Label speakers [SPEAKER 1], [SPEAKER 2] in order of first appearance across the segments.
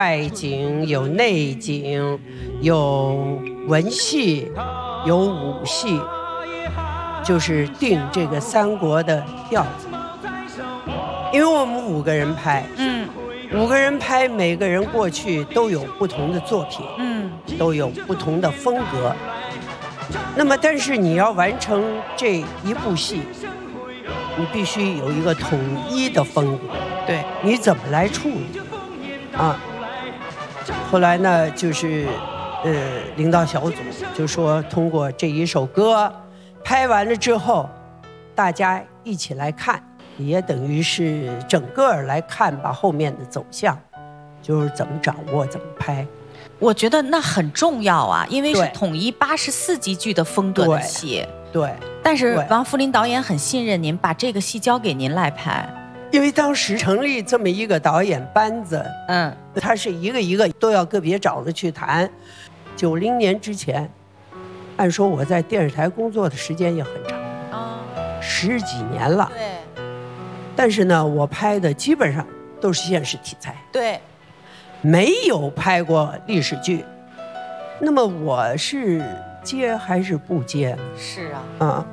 [SPEAKER 1] 外景，有内景，有文戏，有武戏，就是定这个三国的调子。因为我们5个人拍，5个人拍，每个人过去都有不同的作品，都有不同的风格。那么，但是你要完成这一部戏，你必须有一个统一的风格。
[SPEAKER 2] 对，
[SPEAKER 1] 你怎么来处理啊？后来呢，就是领导小组就说，通过这一首歌拍完了之后，大家一起来看，也等于是整个来看吧后面的走向，就是怎么掌握，怎么拍。
[SPEAKER 2] 我觉得那很重要啊，因为是统一84集剧的风格的戏。
[SPEAKER 1] 对。
[SPEAKER 2] 但是王福林导演很信任您，把这个戏交给您来拍。
[SPEAKER 1] 因为当时成立这么一个导演班子，他是一个一个都要个别找着去谈。90年之前，按说我在电视台工作的时间也很长，10几年了。
[SPEAKER 2] 对。
[SPEAKER 1] 但是呢，我拍的基本上都是现实题材。
[SPEAKER 2] 对。
[SPEAKER 1] 没有拍过历史剧。那么我是接还是不接呢？
[SPEAKER 2] 是啊。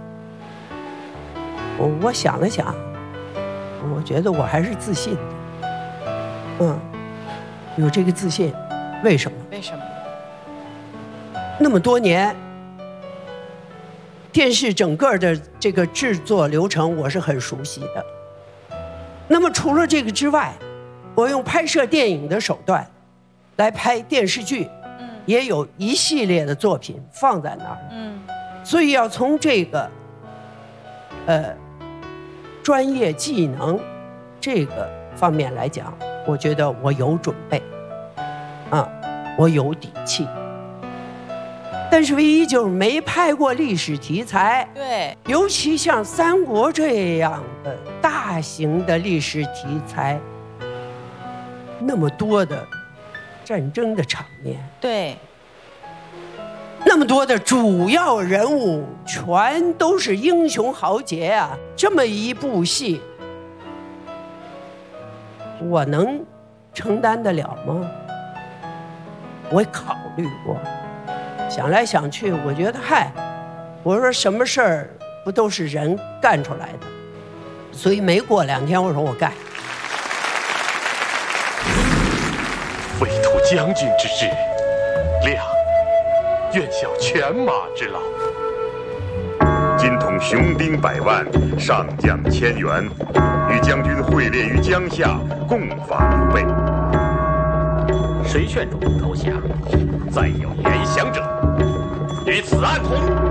[SPEAKER 1] 我想了想，我觉得我还是自信的。有这个自信，为什么？
[SPEAKER 2] 为什么？
[SPEAKER 1] 那么多年，电视整个的这个制作流程我是很熟悉的。那么除了这个之外，我用拍摄电影的手段来拍电视剧，也有一系列的作品放在那儿。所以要从这个专业技能这个方面来讲，我觉得我有准备，我有底气。但是唯一就是没拍过历史题材。
[SPEAKER 2] 对。
[SPEAKER 1] 尤其像三国这样的大型的历史题材，那么多的战争的场面。
[SPEAKER 2] 对。
[SPEAKER 1] 那么多的主要人物全都是英雄豪杰啊！这么一部戏，我能承担得了吗？我考虑过，想来想去，我觉得我说什么事儿不都是人干出来的？所以没过2天，我说我干。
[SPEAKER 3] 委图将军之志，亮愿效犬马之劳。今统雄兵100万，上将1000员，与将军会列于江夏，共伐刘备。谁劝主公投降？再有言降者，与此案同。